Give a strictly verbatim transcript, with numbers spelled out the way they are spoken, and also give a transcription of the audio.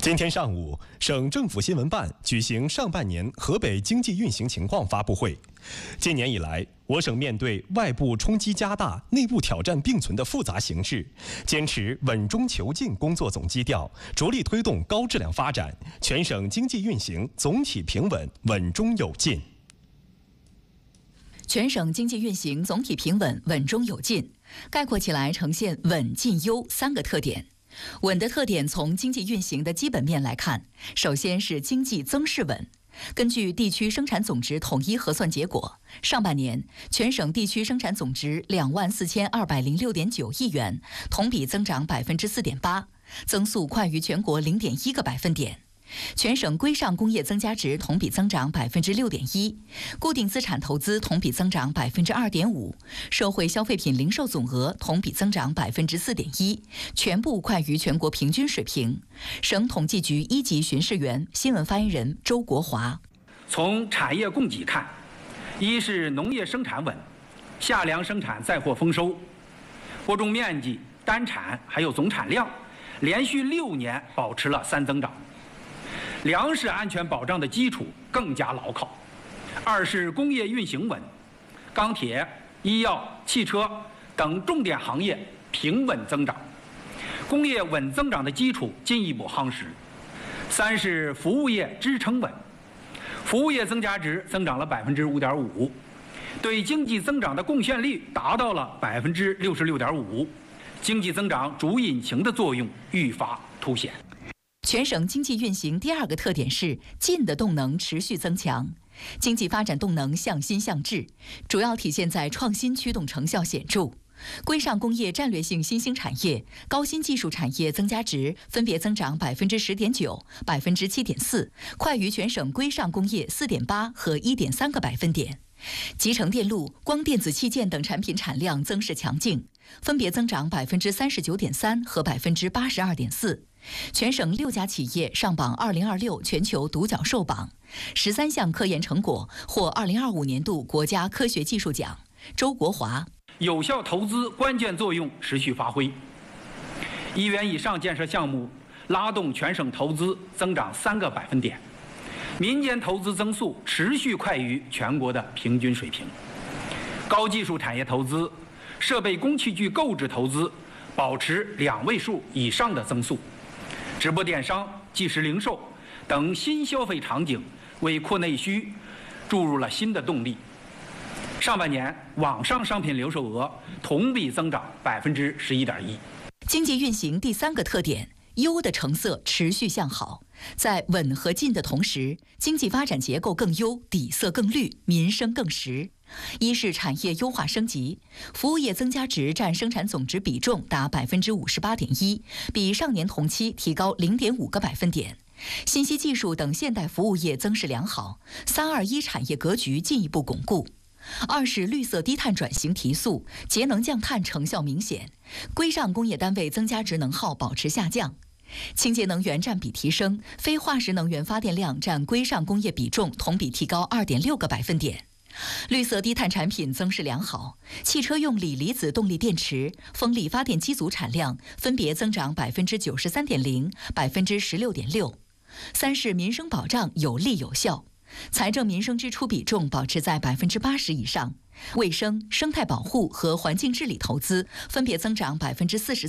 今天上午，省政府新闻办举行上半年河北经济运行情况发布会。今年以来，我省面对外部冲击加大、内部挑战并存的复杂形势，坚持稳中求进工作总基调，着力推动高质量发展，全省经济运行总体平稳、稳中有进。 全省经济运行总体平稳、稳中有进，概括起来呈现稳、进、优三个特点。稳的特点从经济运行的基本面来看，首先是经济增势稳。根据地区生产总值统一核算结果，上半年全省地区生产总值两万四千二百零六点九亿元，同比增长百分之四点八，增速快于全国零点一个百分点。全省规上工业增加值同比增长百分之六点一，固定资产投资同比增长百分之二点五，社会消费品零售总额同比增长百分之四点一，全部快于全国平均水平。省统计局一级巡视员、新闻发言人周国华： 从产业供给看，一是农业生产稳，夏粮生产再获丰收，播种面积、单产还有总产量连续六年保持了三增长。粮食安全保障的基础更加牢靠。二是工业运行稳，钢铁、医药、汽车等重点行业平稳增长，工业稳增长的基础进一步夯实。三是服务业支撑稳，服务业增加值增长了百分之五点五，对经济增长的贡献率达到了百分之六十六点五，经济增长主引擎的作用愈发凸显。 全省经济运行第二个特点是进的动能持续增强，经济发展动能向新向质，主要体现在创新驱动成效显著。规上工业战略性新兴产业、高新技术产业增加值分别增长百分之十点九、百分之七点四，快于全省规上工业四点八和一点三个百分点。集成电路、光电子器件等产品产量增势强劲，分别增长百分之三十九点三和百分之八十二点四。全省六家企业上榜二零二六全球独角兽榜，十三项科研成果获二零二五年度国家科学技术奖。周国华： 有效投资关键作用持续发挥，一元以上建设项目拉动全省投资增长三个百分点，民间投资增速持续快于全国的平均水平。高技术产业投资、设备工器具购置投资保持两位数以上的增速。直播电商、即时零售等新消费场景为扩内需注入了新的动力。上半年网上商品零售额同比增长百分之十一点一。 经济运行第三个特点，优的成色持续向好。在稳和进的同时，经济发展结构更优，底色更绿，民生更实。一是产业优化升级，服务业增加值占生产总值比重达百分之五十八点一，比上年同期提高零点五个百分点。信息技术等现代服务业增势良好，三二一产业格局进一步巩固。二是绿色低碳转型提速，节能降碳成效明显，规上工业单位增加值能耗保持下降。清洁能源占比提升，非化石能源发电量占规上工业比重同比提高二点六个百分点。绿色低碳产品增势良好，汽车用锂离子动力电池、风力发电机组产量分别增长百分之九十三点零、百分之十六点六。三是民生保障有力有效，财政民生支出比重保持在百分之八十以上，卫生、生态保护和环境治理投资分别增长百分之四十。